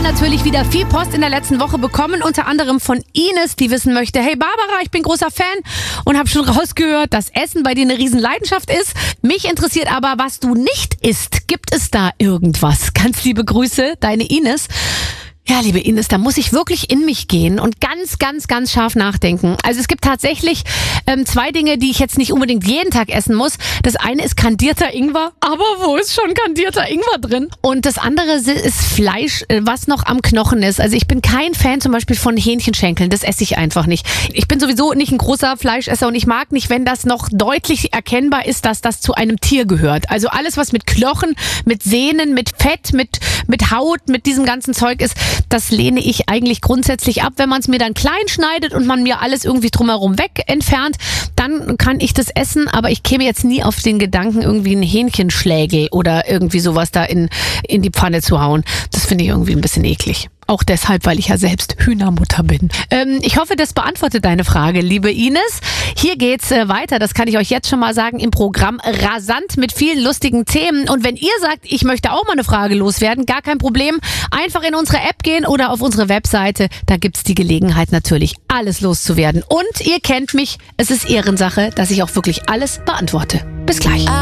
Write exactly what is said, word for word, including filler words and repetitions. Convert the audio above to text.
natürlich wieder viel Post in der letzten Woche bekommen, unter anderem von Ines, die wissen möchte, hey Barbara, ich bin großer Fan und habe schon rausgehört, dass Essen bei dir eine Riesenleidenschaft ist. Mich interessiert aber, was du nicht isst. Gibt es da irgendwas? Ganz liebe Grüße, deine Ines. Ja, liebe Ines, da muss ich wirklich in mich gehen und ganz, ganz, ganz scharf nachdenken. Also es gibt tatsächlich ähm, zwei Dinge, die ich jetzt nicht unbedingt jeden Tag essen muss. Das eine ist kandierter Ingwer, aber wo ist schon kandierter Ingwer drin? Und das andere ist Fleisch, was noch am Knochen ist. Also ich bin kein Fan zum Beispiel von Hähnchenschenkeln, das esse ich einfach nicht. Ich bin sowieso nicht ein großer Fleischesser und ich mag nicht, wenn das noch deutlich erkennbar ist, dass das zu einem Tier gehört. Also alles, was mit Knochen, mit Sehnen, mit Fett, mit, mit Haut, mit diesem ganzen Zeug ist, das lehne ich eigentlich grundsätzlich ab. Wenn man es mir dann klein schneidet und man mir alles irgendwie drumherum weg entfernt, dann kann ich das essen, aber ich käme jetzt nie auf den Gedanken, irgendwie einen Hähnchenschlägel oder irgendwie sowas da in, in die Pfanne zu hauen. Das finde ich irgendwie ein bisschen eklig. Auch deshalb, weil ich ja selbst Hühnermutter bin. Ähm, ich hoffe, das beantwortet deine Frage, liebe Ines. Hier geht's äh, weiter, das kann ich euch jetzt schon mal sagen, im Programm rasant mit vielen lustigen Themen. Und wenn ihr sagt, ich möchte auch mal eine Frage loswerden, gar kein Problem. Einfach in unsere App gehen oder auf unsere Webseite. Da gibt's die Gelegenheit natürlich, alles loszuwerden. Und ihr kennt mich, es ist Ehrensache, dass ich auch wirklich alles beantworte. Bis gleich.